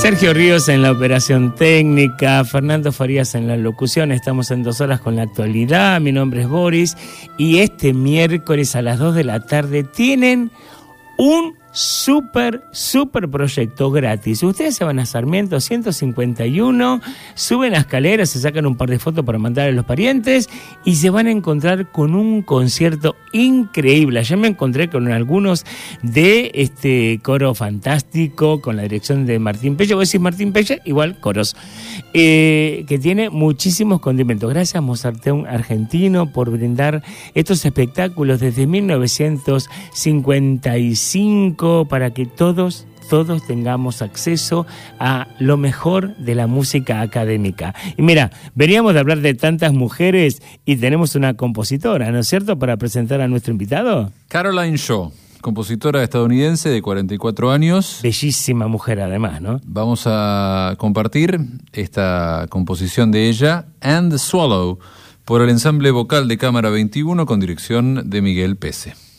Sergio Ríos en la operación técnica, Fernando Farías en la locución. Estamos en 2 horas con la actualidad. Mi nombre es Boris y este miércoles a las 2 de la tarde tienen un súper proyecto gratis. Ustedes se van a Sarmiento 151, suben la escalera, se sacan un par de fotos para mandar a los parientes y se van a encontrar con un concierto increíble. Ayer me encontré con algunos de este coro fantástico con la dirección de Martín Pelle. Vos decís Martín Pelle, igual coros, que tiene muchísimos condimentos. Gracias Mozarteum Argentino por brindar estos espectáculos desde 1955 para que todos tengamos acceso a lo mejor de la música académica. Y mira, veníamos de hablar de tantas mujeres y tenemos una compositora, ¿no es cierto?, para presentar a nuestro invitado. Caroline Shaw, compositora estadounidense de 44 años. Bellísima mujer además, ¿no? Vamos a compartir esta composición de ella, And the Swallow, por el ensamble vocal de Cámara 21 con dirección de Miguel Pese.